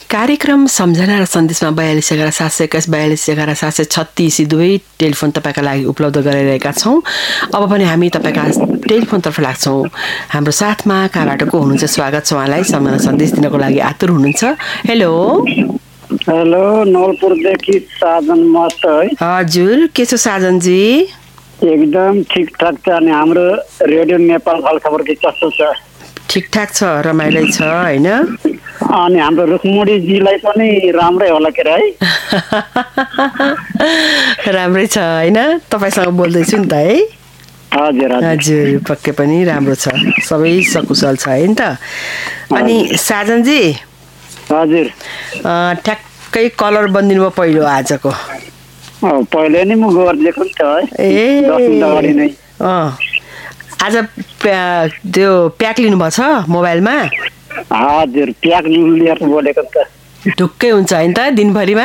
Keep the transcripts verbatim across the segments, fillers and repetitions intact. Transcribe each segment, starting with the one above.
कार्यक्रम सम्झना र सन्देशमा बयालिस एघार सात सय एक्काइस बयालिस एघार सात सय छत्तिस दुवै टेलिफोन तपाईँका लागि उपलब्ध गराइरहेका छौँ। अब पनि हामी तपाईँका टेलिफोनतर्फ लाग्छौँ। हाम्रो साथमा कहाँबाट को हुनुहुन्छ? स्वागत छ उहाँलाई। सम्झना सन्देश दिनको लागि आतुर हुनुहुन्छ। हेलो हेलो, नवलपुरदेखि साजन मत है। हजुर, के छ साजनजी? एकदम ठिकठाक छ। अनि हाम्रो रेडियो नेपाल खबर के कस्तो छ? ठिकठाक छ, रमाइलो छ होइन? अनि हाम्रो रुखमुडीजीलाई पनि राम्रै होला के है? राम्रै छ होइन? तपाईँसँग बोल्दैछु नि त है। हजुर हजुर, पक्कै पनि राम्रो छ, सबै सकुशल छ है नि त। अनि साजनजी, हजुर ठ्याक्कै कलर बनिदिनु भयो पहिलो आजको। पहिले नै म गरिदिएको नि त है। ए दस मिनट अगाडि नै। आज त्यो प्याक लिनुभएको छ मोबाइलमा? हजुर, प्याक लिएर बोलेको त। ढुक्कै हुन्छ होइन त दिनभरिमा?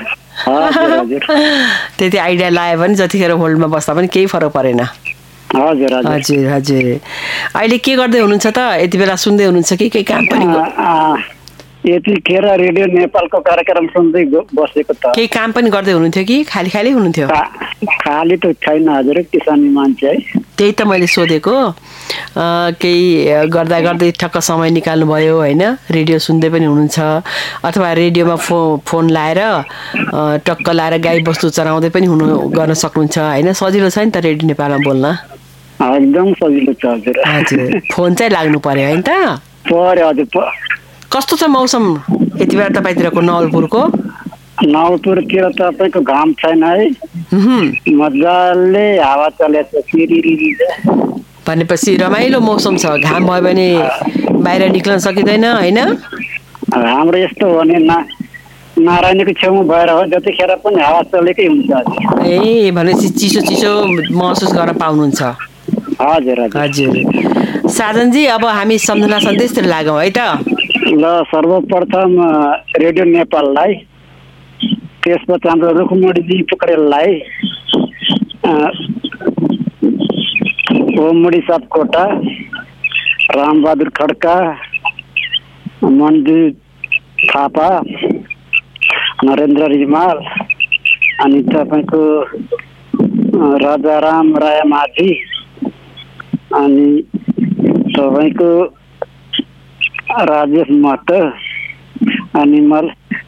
त्यति आइडिया लायो भने जतिखेर होल्डमा बस्दा पनि केही फरक परेन। हजुर हजुर हजुर। अहिले के गर्दै हुनुहुन्छ त? यति बेला सुन्दै हुनुहुन्छ कि केही काम पनि? यतिखेर रेडियो नेपालको कार्यक्रम सुन्दै बसेको त। केही काम पनि गर्दै हुनुहुन्थ्यो कि खाली खाली हुनुहुन्थ्यो? खाली त छैन हजुर, किसानी मान्छे है। त्यही त मैले सोधेको। केही गर्दा गर्दै ठक्क समय निकाल्नु भयो होइन? रेडियो सुन्दै पनि हुनुहुन्छ अथवा रेडियोमा फो फोन लाएर टक्क लाएर गाई बस्तु चराउँदै पनि हुनु गर्न सक्नुहुन्छ होइन? सजिलो छ नि त रेडियो नेपालमा बोल्न? एकदम सजिलो छ हजुर। हजुर, फोन चाहिँ लाग्नु पर्यो होइन त? पर्यो हजुर। कस्तो छ मौसम यति बेला तपाईँतिरको नवलपुरको? नवलपुरतिर तपाईँको घाम छैन है, मजाले हावा चलेको छ। भनेपछि रमाइलो मौसम छ। घाम भयो भने बाहिर निक्लन सकिँदैन होइन? हाम्रो यस्तो हो भने नारायणको छेउमा भएर हो, जतिखेर पनि हावा चलेकै हुन्छ। ए भनेपछि चिसो चिसो महसुस गर्न पाउनुहुन्छ? हजुर हजुर। साजनजी, अब हामी सम्झना सन्देशतिर लागौँ है त। ल, सर्वप्रथम रेडियो नेपाललाई, त्यसपछि हाम्रो रुखमुडीजी पोखरेललाई, ओमुडी सापकोटा, रामबहादुर खड्का, मन्जु थापा, नरेन्द्र रिमाल, अनि तपाईँको राजाराम राय माझी, अनि तपाईँको राजेश महतो, अनि मल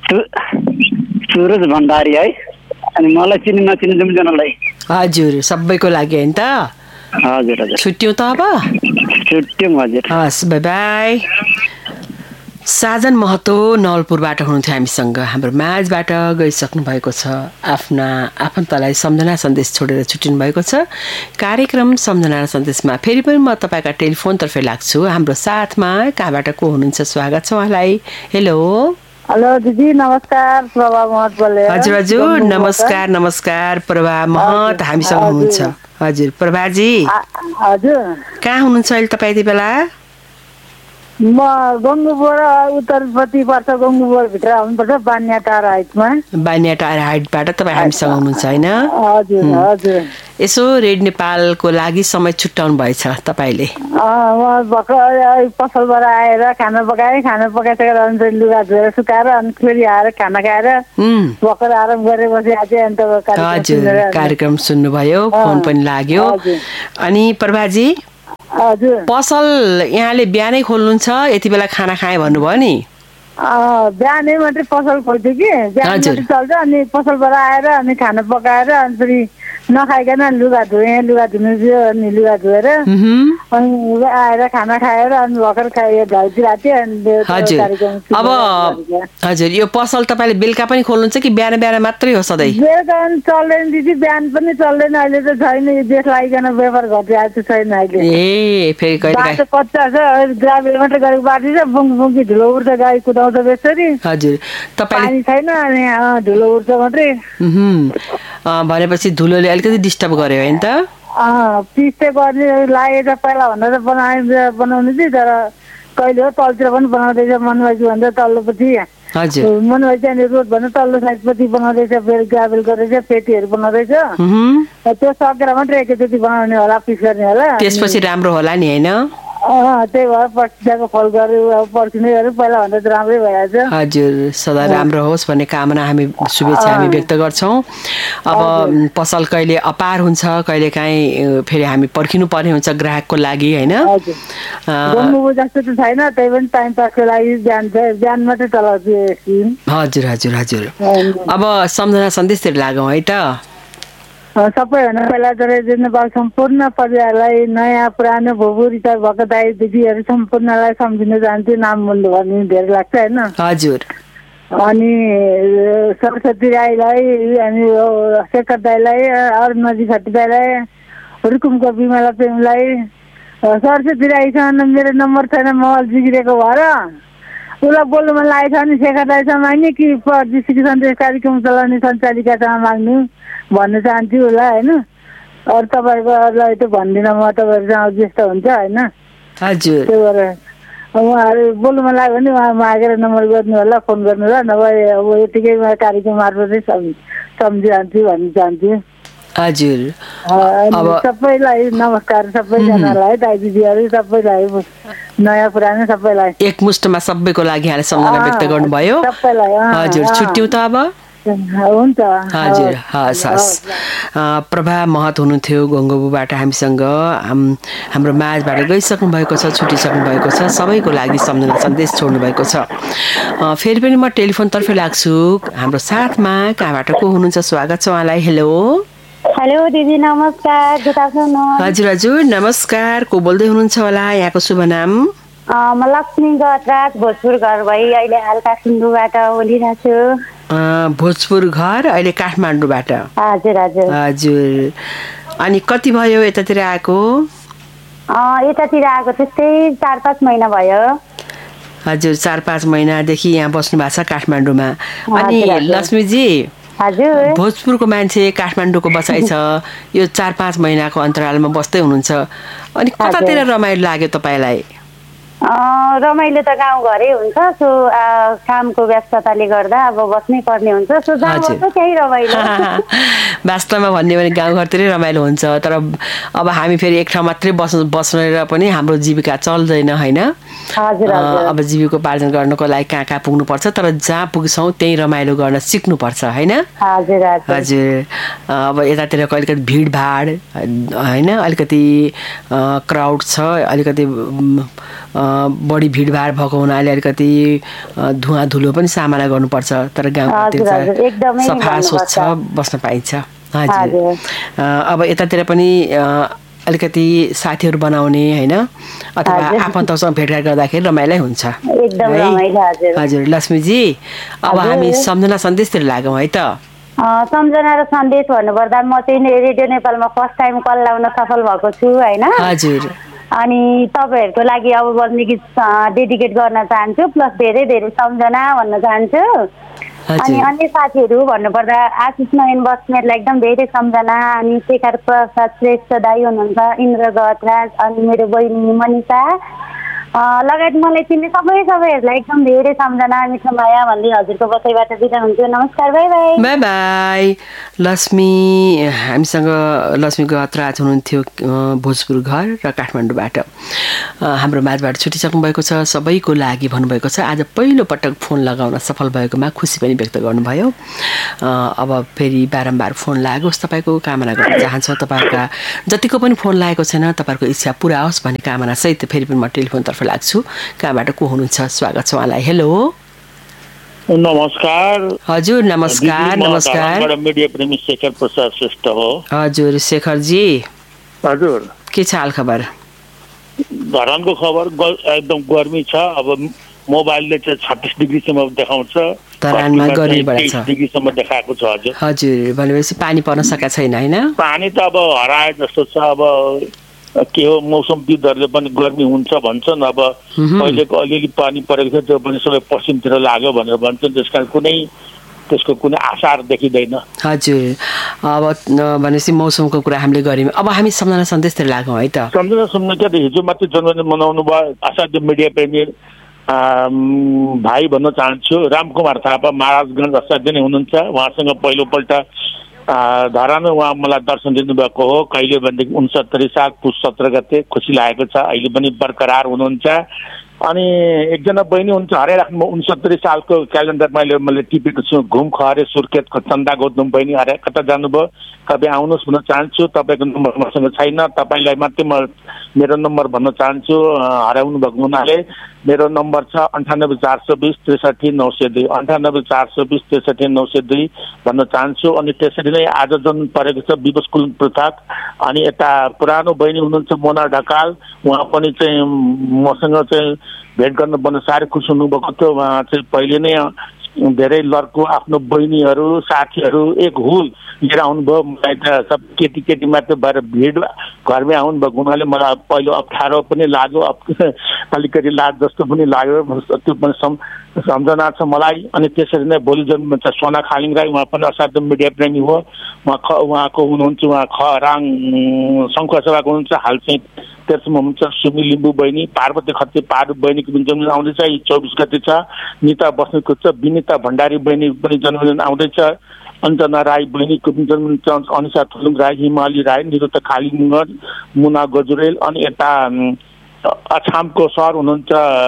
सुरज भण्डारी है। अनि मलाई चिनी नचिनी दुईजनालाई हजुर, सबैको लागि होइन त? हजुर हजुर। छुट्यौँ त अब? छुट्यौँ हजुर। हस्, बाई बाई। साजन महतो नवलपुरबाट हुनुहुन्थ्यो हामीसँग। हाम्रो माझबाट गइसक्नु भएको छ। आफ्ना आफन्तलाई सम्झना सन्देश छोडेर छुट्टिनु भएको छ। कार्यक्रम सम्झना सन्देशमा फेरि पनि म तपाईँका टेलिफोनतर्फै लाग्छु। हाम्रो साथमा कहाँबाट को हुनुहुन्छ? स्वागत छ उहाँलाई। हेलो हेलो दिदी, नमस्कार। प्रभा महत बोले। हजुर हजुर, नमस्कार नमस्कार। प्रभा महत हामीसँग हुनुहुन्छ। हजुर प्रभाजी। हजुर, कहाँ हुनुहुन्छ अहिले तपाईँ यति बेला? म गङ्गुबोर उत्तरपट्टि पर्छ, गङ्गुबोर भित्र आउनुपर्छ, बान्याटार हाइटमा। बान्याटार हाइटबाट तपाईँ हामीसँग हुनुहुन्छ होइन? हजुर हजुर। यसो रेडियो नेपालको लागि समय छुट्याउनु भएछ तपाईँले? म भर्खर पसलबाट आएर खाना पकाएँ, खाना पकाइसकेर अनि लुगा धोएर सुकाएर अनि फेरि आएर खाना खाएर भर्खर आराम गरेपछि आज हजुर कार्यक्रम सुन्नुभयो, फोन पनि लाग्यो। अनि प्रभाजी, हजुर, पसल यहाँले बिहानै खोल्नुहुन्छ, यति बेला खाना खाएँ भन्नुभयो नि? बिहानै मात्रै पसल खोल्थ्यो कि, बिहान मात्रै चल्छ। अनि पसलबाट आएर अनि खाना पकाएर अनि फेरि नखाइकन लुगा धोएँ, लुगा धुनु थियो अनि लुगा धोएर अनि आएर खाना खाएर अनि भर्खर खाए घरतिर थिएँ। हजुर, अब हजुर यो पसल तपाईँले बेलुका पनि खोल्नुहुन्छ कि बिहान बिहान मात्रै हो सधैँ? बेलुका पनि चल्दैन दिदी, बिहान पनि चल्दैन। अहिले त छैन, यो देश लागिकन व्यापार घटिरहेको छैन अहिले। ए फेरि बाटो कच्चा छ, ग्राभेल मात्रै गरेको बाटो छ, बुङ बुङकी धुलो उठ्छ, गाई कुदाउँछ बेसरी। हजुर, पानी छैन अनि धुलो उठ्छ मात्रै। भनेपछि धुलोले अलिकति डिस्टर्ब गर्यो होइन त? पिस चाहिँ गर्ने लागेछ पहिला भन्दा त बनाए बनाउने थिएँ, तर कहिले हो तलतिर पनि बनाउँदैछ। मनबाजी भन्दा तल्लोपछि हजुर, मनबाजी अनि रोड भन्दा तल्लो साइडपछि बनाउँदैछ, फेरि ग्राभेल गर्दैछ, पेटीहरू बनाउँदैछ। त्यो सकेर मात्रै एकैचोटि बनाउने होला, पिस गर्ने होला। त्यसपछि राम्रो होला नि होइन? त्यही भएर पर्सिको फल गरेर पर्खिने गरेर पहिला भन्दा त राम्रै भइहाल्छ। हजुर सदा राम्रो होस् भन्ने कामना हामी शुभेच्छा हामी व्यक्त गर्छौँ। अब पसल कहिले अपार हुन्छ कहिले काहीँ फेरि हामी पर्खिनु पर्ने हुन्छ ग्राहकको लागि होइन। जस्तो त छैन त्यही पनि टाइम पासको लागि बिहान बिहान मात्रै चलाउँछु। हजुर हजुर हजुर अब सम्झना सन्देशतिर लागौँ है त। सबैभन्दा पहिला त नेपाल सम्पूर्ण परिवारलाई नयाँ पुरानो भोबु रिटायर भएको दाई दिदीहरू सम्पूर्णलाई सम्झिन चाहन्छु। नाम भन्नु भन्ने धेरै लाग्छ होइन। हजुर अनि सरस्वती राईलाई अनि शेखर दाईलाई अरुण खट्टी दाईलाई रुकुमको बिमला प्रेमलाई सरस्वती राईसँग मेरो नम्बर छैन मोबाइल बिग्रेको भएर उसलाई बोल्नु मन लागेको छ भने शेखर दाईसँग माग्ने कि डिस्ट्रिक्ट सन्देश कार्यक्रम चलाउने सञ्चालिकासँग माग्नु भन्न चाहन्छु होला होइन। अरू तपाईँहरूकोलाई त भन्दिनँ म तपाईँहरूसँग व्यस्त हुन्छ होइन। हजुर त्यही भएर उहाँहरू बोल्नु मन लाग्यो भने उहाँ मागेर नम्बर गर्नु होला फोन गर्नु होला नभए अब यतिकै कार्यक्रम मार्फतै सम्झिरहन्छु भन्न चाहन्छु। हजुर अब सबैलाई नमस्कार सबैजनालाई दाइ दिदीहरू सबैलाई नयाँ पुरानो सबैलाई एकमुष्टमा सबैको लागि यहाँले सम्झना व्यक्त गर्नुभयो। सबैलाई हजुर छुट्यौँ त अब हुन्छ। हजुर हस् हस् प्रभा महत हुनुहुन्थ्यो गङ्गोबुबाट हामीसँग हाम्रो माझबाट गइसक्नु भएको छ छुटिसक्नु भएको छ सबैको लागि सम्झना सन्देश छोड्नु भएको छ। फेरि पनि म टेलिफोनतर्फ लाग्छु हाम्रो साथमा कहाँबाट को हुनुहुन्छ स्वागत छ उहाँलाई। हेलो हेलो दिदी नमस्कार गुड आफ्टरनुन। हजुर हजुर नमस्कार को बोल्दै हुनुहुन्छ होला यहाँको शुभ नाम? म लक्ष्मी गतराज भोजपुर घर भई अहिले हाल काठमाडौँबाट बोलिरहेको छु। भोजपुर घर अहिले काठमाडौँबाट? हजुर हजुर हजुर अनि कति भयो यतातिर आएको? यतातिर आएको त्यस्तै चार पाँच महिना भयो। हजुर चार पाँच महिनादेखि यहाँ बस्नु भएको छ काठमाडौँमा। अनि लक्ष्मीजी हजुर भोजपुरको मान्छे काठमाडौँको बसाइ छ यो चार पाँच महिनाको अन्तरालमा बस्दै हुनुहुन्छ अनि कतातिर रमाइलो लाग्यो तपाईँलाई? रमाइलो त गाउँघरै हुन्छ सो कामको व्यस्तताले गर्दा अब बस्नै पर्ने हुन्छ सो त्यही रमाइलो। वास्तवमा भन्ने भने गाउँघरतिरै रमाइलो हुन्छ तर अब हामी फेरि एक ठाउँ मात्रै बस बस्नेर पनि हाम्रो जीविका चल्दैन होइन। अब जीविकोपार्जन गर्नको लागि कहाँ कहाँ पुग्नुपर्छ तर जहाँ पुग्छौँ त्यही रमाइलो गर्न सिक्नुपर्छ होइन। हजुर अब यतातिर अलिकति भिडभाड होइन अलिकति क्राउड छ अलिकति बढी भिडभाड भएको हुनाले अलिकति धुवा धुलो पनि सामना गर्नुपर्छ तर गाउँतिर सफा स्वच्छ बस्न पाइन्छ। हजुर अब यतातिर पनि अलिकति साथीहरू बनाउने होइन अथवा आफन्तसँग भेटघाट गर्दाखेरि रमाइलो हुन्छ। हजुर लक्ष्मीजी अब हामी सम्झना सन्देशतिर लागौँ है त। सम्झना र सन्देश भन्नुपर्दा म चाहिँ रेडियो नेपालमा फर्स्ट टाइम कल लाउन सफल भएको छु होइन। हजुर अनि तपाईँहरूको लागि अब बज्ने गीत डेडिकेट गर्न चाहन्छु प्लस धेरै धेरै सम्झना भन्न चाहन्छु। अनि अन्य साथीहरू भन्नुपर्दा आशिष नयन बस्नेतलाई एकदम धेरै सम्झना अनि शेखर प्रसाद श्रेष्ठ दाई हुनुहुन्छ इन्द्र गतराज अनि मेरो बहिनी मनिषा लगायत मलाई चिन्ने सबै सबैहरूलाई एकदम धेरै सम्झना मिठो माया भन्दै हजुरको बसाइबाट बिदा हुन्छु। नमस्कार by by by by. Lakshmi हामीसँग लक्ष्मी गतराज हुनुहुन्थ्यो भोजपुर घर र काठमाडौँबाट हाम्रो माझबाट छुटिसक्नु भएको छ सबैको लागि भन्नुभएको छ। आज पहिलो पटक फोन लगाउन सफल भएकोमा खुसी पनि व्यक्त गर्नुभयो। अब फेरि बारम्बार फोन लागोस् तपाईँको कामना गर्न चाहन्छ तपाईँहरूका जतिको पनि फोन लागेको छैन तपाईँहरूको इच्छा पुरा होस् भन्ने कामना सहित फेरि पनि म टेलिफोनतर्फ लाग्छु कहाँबाट को हुनुहुन्छ स्वागत छ उहाँलाई। हेलो नमस्कार। हजुर नमस्कार नमस्कार। मिडिया प्रेमी शेखर प्रसाद श्रेष्ठ हो। हजुर शेखरजी हजुर के छ हाल खबर? धरानको खबर एकदम गर्मी छ अब मोबाइलले चाहिँ छत्तीस डिग्रीसम्म देखाउँछ धरानमा गर्मी बढेको छ डिग्रीसम्म देखाएको छ। हजुर हजुर भनेपछि पानी पर्न सकेको छैन होइन? पानी त अब हराए जस्तो छ अब के हो मौसमविदहरूले पनि गर्मी हुन्छ भन्छन् अब पहिलेको अलिअलि पानी परेको थियो त्यो पनि सबै पश्चिमतिर लाग्यो भनेर भन्छन् त्यस कारण कुनै त्यसको कुनै आसार देखिँदैन। हजुर अब भनेपछि मौसमको कुरा हामीले गऱ्यौँ अब हामी सम्झना सन्देशतिर लागौँ है त। सम्झना सम्झना क्या हिजो मात्रै जन्मदिन मनाउनु भयो असाध्य मिडिया प्रेमी भाइ भन्न चाहन्छु रामकुमार थापा महाराजगञ्ज असाध्य नै हुनुहुन्छ उहाँसँग पहिलोपल्ट धरामा उहाँ मलाई दर्शन दिनुभएको हो कहिले भनेदेखि उनसत्तरी साल पुस सत्र गते खुसी लागेको छ अहिले पनि बरकरार हुनुहुन्छ अनि एकजना बहिनी हुन्छ हराइराख्नु उनसत्तरी सालको क्यालेन्डर मैले मैले टिपेको छु घुम खरे सुर्खेतको चन्दा गौतम बहिनी हराए कता जानुभयो तपाईँ आउनुहोस् भन्न चाहन्छु तपाईँको नम्बर मसँग छैन तपाईँलाई मात्रै म मेरो नम्बर भन्न चाहन्छु हराउनु भएको हुनाले मेरो नम्बर छ अन्ठानब्बे चार सौ बिस त्रिसठी नौ सय दुई अन्ठानब्बे चार सौ बिस त्रिसठी नौ सय दुई भन्न चाहन्छु अनि त्यसरी नै आज जन्म परेको छ विवश कुल पृथक अनि यता पुरानो बहिनी हुनुहुन्छ मोना ढकाल उहाँ पनि चाहिँ मसँग चाहिँ भेट गर्न बन्न साह्रै खुसी हुनुभएको थियो उहाँ चाहिँ पहिले नै धेरै लड्को आफ्नो बहिनीहरू साथीहरू एक हुल लिएर आउनुभयो मलाई त सब केटी केटी मात्रै भएर भिड घरमै आउनुभएको हुनाले मलाई पहिलो अप्ठ्यारो पनि लाग्यो अलिकति लाज जस्तो पनि लाग्यो त्यो पनि सम्झना छ मलाई अनि त्यसरी नै भोलि जन्म छ सोना खालिङ राई उहाँ पनि असाध्य मिडिया प्रेमी हो उहाँ ख उहाँको हुनुहुन्छ उहाँ खराङ सङ्खुवासभाको हुनुहुन्छ हाल चाहिँ त्यसमा हुनुहुन्छ सुमी लिम्बू बहिनी पार्वती खत्री पारु बहिनीको पनि जन्मदिन आउँदैछ यी चौबिस गते छ निता बस्नेतको छ विनिता भण्डारी बहिनी पनि जन्मदिन आउँदैछ अञ्जना राई बहिनीको पनि जन्मदिन छ अनिसा थुलुङ राई हिमाली राई निरुता खालिङ मुना गजुरेल अनि यता अछामको सर हुनुहुन्छ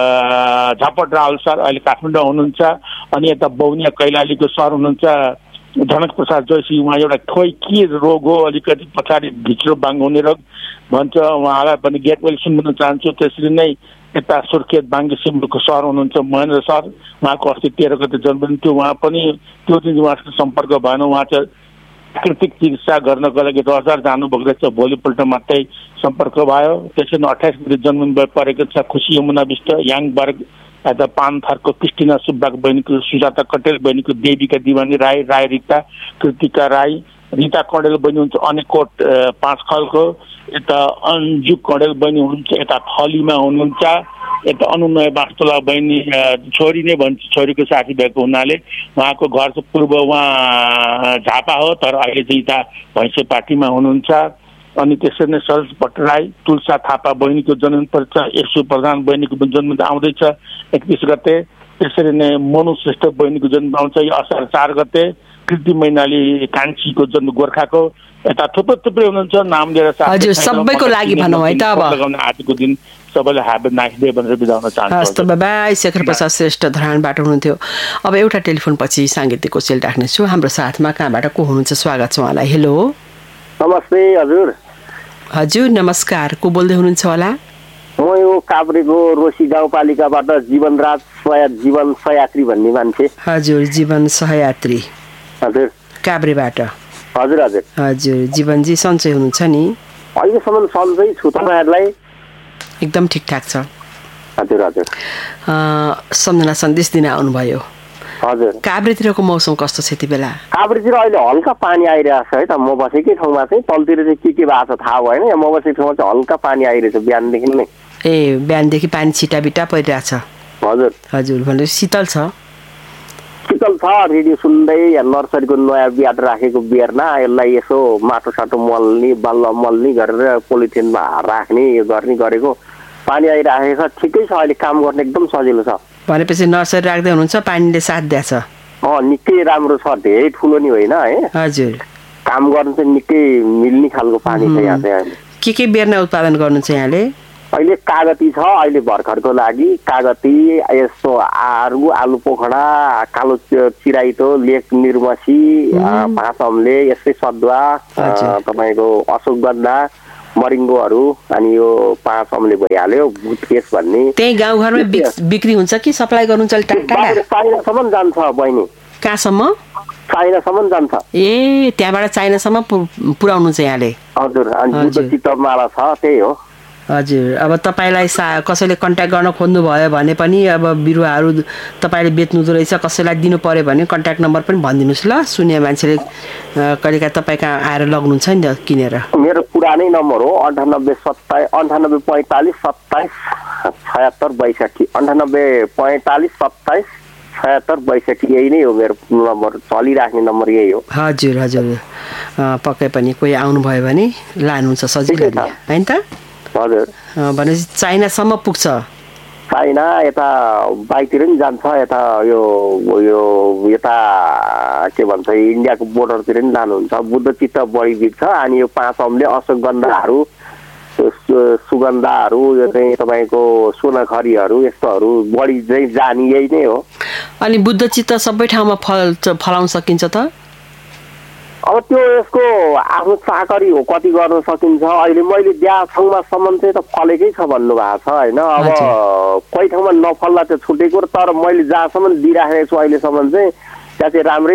झापट रावल सर अहिले काठमाडौँ हुनुहुन्छ अनि यता बौनिया कैलालीको सर हुनुहुन्छ जनक प्रसाद जोशी उहाँ एउटा खोइ के रोग हो अलिकति पछाडि भित्र बाङ्गौने रोग भन्छ उहाँलाई पनि गेट वेल भन्न चाहन्छु त्यसरी नै यता सुर्खेत बाङ्गे सिम्बुको सर हुनुहुन्छ महेन्द्र सर उहाँको अस्ति तेह्र गते जन्मदिन थियो उहाँ पनि त्यो दिन उहाँसँग सम्पर्क भएन उहाँ चाहिँ प्राकृतिक चिकित्सा गर्नको लागि रजार जानुभएको रहेछ भोलिपल्ट मात्रै सम्पर्क भयो त्यसरी नै अठाइस गते जन्मदिन परेको छ खुसी यमुना विष्ट याङबर्ग यता पानथरको क्रिस्टिना सुब्बाको बहिनीको सुजाता कटेल बहिनीको देवीका दिवानी राई राई रिता कृतिका राई रिता कडेल बहिनी हुन्छ अनेकोट पाँच खलको यता अन्जु कडेल बहिनी हुनुहुन्छ यता थलीमा हुनुहुन्छ यता अनुनय वास्तोला बहिनी छोरी नै भन्छ छोरीको साथी भएको हुनाले उहाँको घर चाहिँ पूर्व उहाँ झापा हो तर अहिले चाहिँ यता भैँसे पार्टीमा हुनुहुन्छ अनि त्यसरी नै सरज भट्टराई तुलसा थापा बहिनीको जन्मदिन पर्छ यसु प्रधान बहिनीको पनि जन्मदिन आउँदैछ एकतिस गते त्यसरी नै मनु श्रेष्ठ बहिनीको जन्म आउँछ यो असार चार गते कृति मैनाली कान्छीको जन्म गोर्खाको यता थुप्रो थुप्रै हुनुहुन्छ नाम लिएर हजुर सबैको लागि भनौँ है त अब आजको दिन सबैले ह्यापी नाइस डे भनेर बिदाउन चाहन्छु हस् त बाइ शेखर प्रसाद श्रेष्ठ धरानबाट हुनुहुन्थ्यो अब एउटा टेलिफोन पछि साङ्गीतिक कोसेल राख्नेछु हाम्रो साथमा कहाँबाट को हुनुहुन्छ स्वागत छ उहाँलाई हेलो नमस्ते हजुर हजुर नमस्कार को बोल्दै हुनुहुन्छ होला म यो काभ्रेको रोसी गाउँपालिकाबाट जीवनराज सया जीवन सयात्री भन्ने मान्छे हजुर जीवन सहयात्री हजुर काभ्रेबाट हजुर हजुर हजुर जीवनजी सन्चै हुनुहुन्छ नि अहिलेसम्म सन्चै छु तपाईँहरूलाई एकदम ठिकठाक छ हजुर हजुर सम्झना सन्देश दिन आउनुभयो हजुर काभ्रेतिरको मौसम कस्तो छ यति बेला काभ्रेतिर अहिले हल्का पानी आइरहेको छ है त म बसेकै ठाउँमा चाहिँ तलतिर चाहिँ के के भएको छ थाहा भएन यहाँ म बसेको ठाउँमा चाहिँ हल्का पानी आइरहेछ बिहानदेखि नै ए बिहानदेखि पानी छिटा बिटा परिरहेछ हजुर हजुर भने शीतल छ शीतल छ रेडियो सुन्दै नर्सरीको नयाँ बियाड राखेको बियरमा यसलाई यसो माटो साटो मल्ने बाल्ला मल्ने गरेर पोलिथिनमा राख्ने यो गर्ने गरेको पानी आइरहेको छ ठिकै छ अहिले काम गर्ने एकदम सजिलो छ भनेपछि नर्सरी राख्दै हुनुहुन्छ पानीले साथ दिएछ अँ निकै राम्रो छ धेरै ठुलो नि होइन है हजुर काम गर्नु चाहिँ निकै मिल्ने खालको पानी छ यहाँ चाहिँ के के बेर्ना उत्पादन गर्नुहुन्छ यहाँले अहिले कागती छ अहिले भर्खरको लागि कागती यस्तो आरु आलु पोखडा कालो चिराइतो लेक निर्मसी पाँच अम्ले यस्तै सदुवा तपाईँको अशोकगन्धा मरिङ्गोहरू अनि यो पाँच अम्ले भइहाल्यो भुटकेस भन्ने त्यही गाउँघरमै बिक्री हुन्छ कि सप्लाई गर्नुहुन्छ टाढा चाइनासम्म जान्छ बहिनी कहाँसम्म चाइनासम्म जान्छ ए त्यहाँबाट चाइनासम्म पुर्याउनुहुन्छ यहाँले हजुर अनि जुन चितमाला छ त्यही हो हजुर अब तपाईँलाई सा कसैले कन्ट्याक्ट गर्न खोज्नुभयो भने पनि अब बिरुवाहरू तपाईँले बेच्नुहुँदो रहेछ कसैलाई दिनु पऱ्यो भने कन्ट्याक्ट नम्बर पनि भनिदिनुहोस् ल सुन्ने मान्छेले कहिलेकाहीँ तपाईँ कहाँ आएर लग्नुहुन्छ नि त किनेर मेरो पुरानै नम्बर हो अन्ठानब्बे सत्ताइस अन्ठानब्बे पैँतालिस सत्ताइस छयत्तर बैसठी अन्ठानब्बे पैँतालिस सत्ताइस छयत्तर बैसठी यही नै हो मेरो नम्बर चलिराख्ने नम्बर यही हो हजुर हजुर पक्कै पनि कोही आउनुभयो भने लानुहुन्छ सजिलो होइन त हजुर भनेपछि चाइनासम्म पुग्छ चाइना यता बाइकतिर पनि जान्छ यता यो यो यता के भन्छ इन्डियाको बोर्डरतिर पनि लानुहुन्छ बुद्ध चित्त बढी बिक्छ अनि यो पाँच अमले अश्वगन्धाहरू सुगन्धाहरू यो चाहिँ तपाईँको सोनाखरीहरू यस्तोहरू बढी चाहिँ जाने यही नै हो। अनि बुद्ध चित्त सबै ठाउँमा फल फलाउन सकिन्छ त? अब त्यो यसको आफ्नो चाकरी हो कति गर्न सकिन्छ। अहिले मैले द्यासँगमासम्म चाहिँ त फलेकै छ भन्नुभएको छ होइन। अब कोही ठाउँमा नफल्ला त्यो छुटेको तर मैले जहाँसम्म दिइराखेको छु अहिलेसम्म चाहिँ त्यहाँ चाहिँ राम्रै